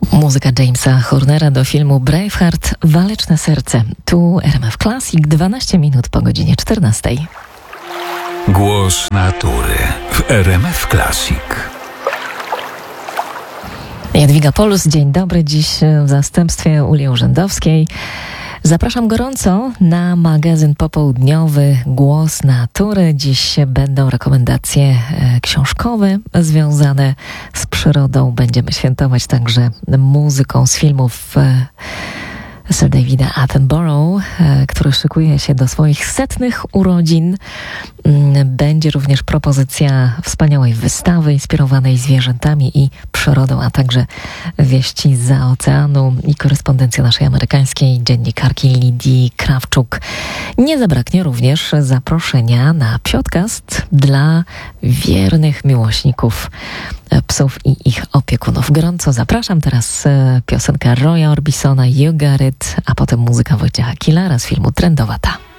Muzyka Jamesa Hornera do filmu Braveheart, Waleczne serce. Tu RMF Classic, 12 minut po godzinie 14. Głos natury w RMF Classic. Jadwiga Polus, dzień dobry. Dziś w zastępstwie Uli Urzędowskiej. Zapraszam gorąco na magazyn popołudniowy Głos Natury. Dziś będą rekomendacje książkowe związane z przyrodą. Będziemy świętować także muzyką z filmów Sir Davida Attenborough, który szykuje się do swoich 100 urodzin. Będzie również propozycja wspaniałej wystawy inspirowanej zwierzętami i przyrodą, a także wieści zza oceanu i korespondencja naszej amerykańskiej dziennikarki Lidii Krawczuk. Nie zabraknie również zaproszenia na podcast dla wiernych miłośników psów i ich opiekunów. Gorąco zapraszam. Teraz piosenka Roya Orbisona, You Got It, a potem muzyka Wojciecha Killara z filmu Trendowata.